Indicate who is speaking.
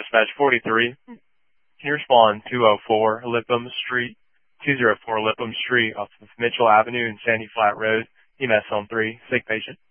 Speaker 1: Dispatch 43. Can you respond 204 Lipham Street, 204 Lipham Street off of Mitchell Avenue and Sandy Flat Road, EMS on 3, sick patient.